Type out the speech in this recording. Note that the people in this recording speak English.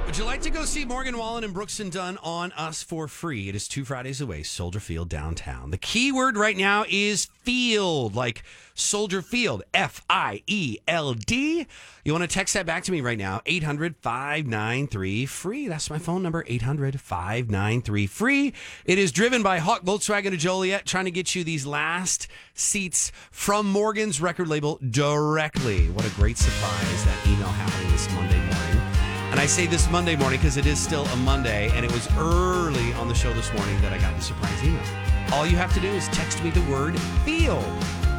Would you like to go see Morgan Wallen and Brooks and Dunn on Us for free? It is 2 Fridays away, Soldier Field downtown. The key word right now is field, like Soldier Field, F-I-E-L-D. You want to text that back to me right now, 800-593-FREE. That's my phone number, 800-593-FREE. It is driven by Hawk Volkswagen of Joliet, trying to get you these last seats from Morgan's record label directly. What a great surprise, that email happening this Monday morning. And I say this Monday morning because it is still a Monday, and it was early on the show this morning that I got the surprise email. All you have to do is text me the word field.